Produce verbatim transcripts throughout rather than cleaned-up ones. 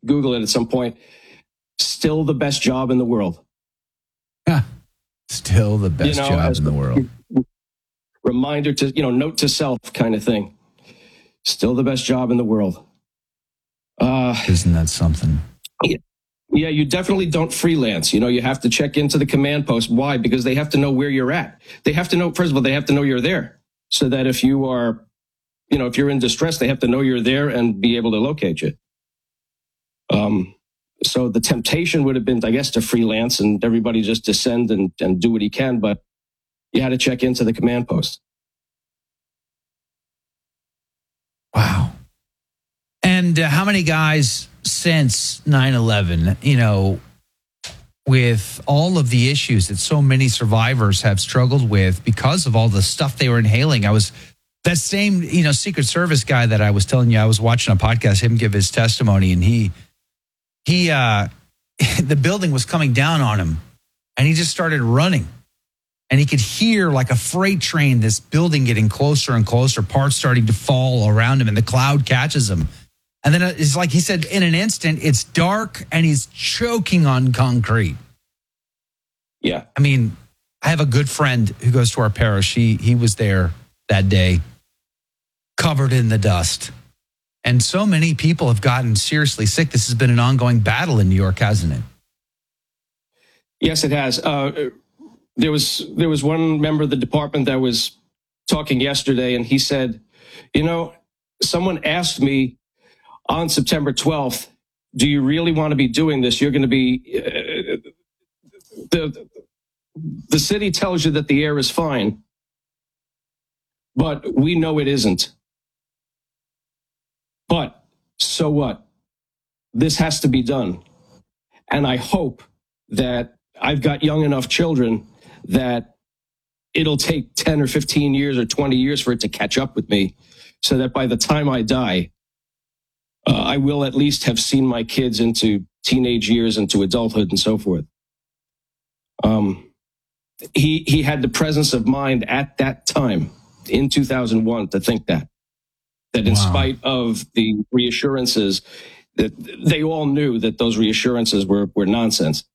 Google it at some point. Still the best job in the world. Still the best you know, job in the world. Reminder to, you know, note to self kind of thing. Still the best job in the world. Uh, Isn't that something? Yeah, yeah, you definitely don't freelance. You know, you have to check into the command post. Why? Because they have to know where you're at. They have to know, first of all, they have to know you're there. So that if you are, you know, if you're in distress, they have to know you're there and be able to locate you. Um, so the temptation would have been, I guess, to freelance and everybody just descend and, and do what he can. But you had to check into the command post. Wow. And uh, how many guys since nine eleven, you know, with all of the issues that so many survivors have struggled with because of all the stuff they were inhaling? I was that same, you know, Secret Service guy that I was telling you, I was watching a podcast, him give his testimony, and he, he, uh, the building was coming down on him and he just started running. And he could hear like a freight train, this building getting closer and closer, parts starting to fall around him, and the cloud catches him. And then it's like he said, in an instant, it's dark and he's choking on concrete. Yeah. I mean, I have a good friend who goes to our parish. He, he was there that day, covered in the dust. And so many people have gotten seriously sick. This has been an ongoing battle in New York, hasn't it? Yes, it has. Uh, There was there was one member of the department that was talking yesterday, and he said, you know, someone asked me on September twelfth, do you really want to be doing this? You're going to be, uh, the, the city tells you that the air is fine, but we know it isn't. But so what? This has to be done. And I hope that I've got young enough children that it'll take ten or fifteen years or twenty years for it to catch up with me, so that by the time I die, uh, I will at least have seen my kids into teenage years, into adulthood, and so forth. Um, he he had the presence of mind at that time in two thousand one to think that, that in wow. spite of the reassurances, that they all knew that those reassurances were, were nonsense.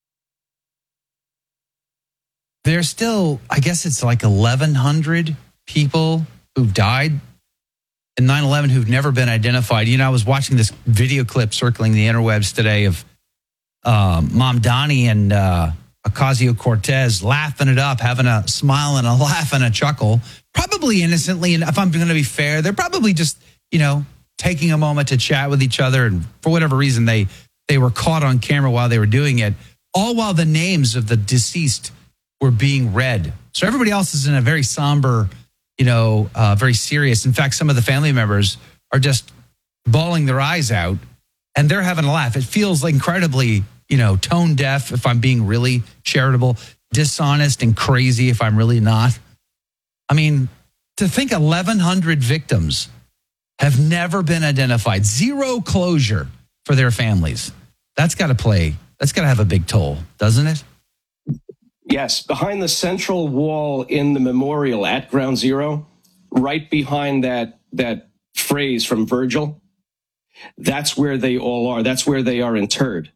There's still, I guess it's like eleven hundred people who've died in nine eleven who've never been identified. You know, I was watching this video clip circling the interwebs today of uh, Mom Donnie and uh, Ocasio-Cortez laughing it up, having a smile and a laugh and a chuckle, probably innocently. And if I'm going to be fair, they're probably just, you know, taking a moment to chat with each other. And for whatever reason, they, they were caught on camera while they were doing it, all while the names of the deceased were being read. So everybody else is in a very somber, you know, uh, very serious. In fact, some of the family members are just bawling their eyes out and they're having a laugh. It feels like incredibly, you know, tone deaf if I'm being really charitable, dishonest and crazy if I'm really not. I mean, to think eleven hundred victims have never been identified, zero closure for their families. That's got to play, that's got to have a big toll, doesn't it? Yes, behind the central wall in the memorial at Ground Zero, right behind that that phrase from Virgil, that's where they all are. That's where they are interred.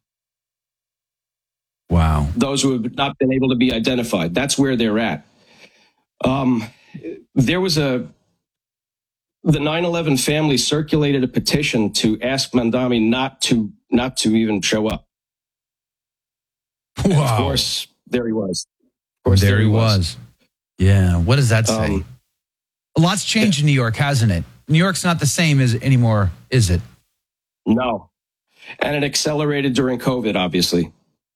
Wow. Those who have not been able to be identified, that's where they're at. Um, there was a, the nine eleven family circulated a petition to ask Mamdani not to, not to even show up. Wow. And of course, there he was. Of course, there, there he was. was. Yeah. What does that say? Um, a lot's changed in New York, hasn't it? New York's not the same as anymore, is it? No. And it accelerated during COVID, obviously.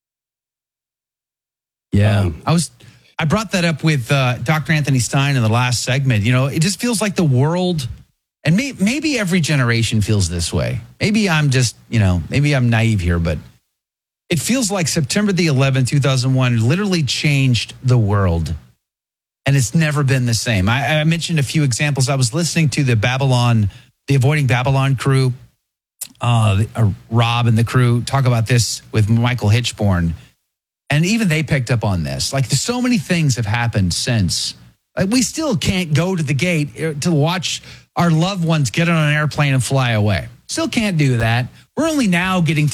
Yeah. Um, I was, I brought that up with uh, Doctor Anthony Stein in the last segment. You know, it just feels like the world, and may, maybe every generation feels this way. Maybe I'm just, you know, maybe I'm naive here, but it feels like September the eleventh, two thousand one literally changed the world. And it's never been the same. I, I mentioned a few examples. I was listening to the Babylon, the Avoiding Babylon crew, uh, uh, Rob and the crew talk about this with Michael Hitchborn. And even they picked up on this. Like, there's so many things have happened since. Like, we still can't go to the gate to watch our loved ones get on an airplane and fly away. Still can't do that. We're only now getting to